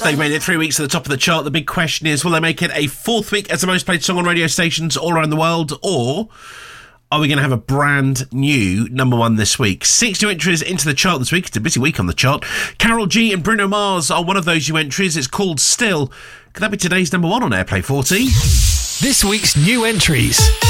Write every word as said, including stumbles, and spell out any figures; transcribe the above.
They've made it three weeks to the top of the chart. The big question is, will they make it a fourth week as the most played song on radio stations all around the world, or are we going to have a brand new number one this week? Six new entries into the chart this week. It's a busy week on the chart. Karol G and Bruno Mars are one of those new entries. It's called Still. Could that be today's number one on Airplay forty? This week's new entries.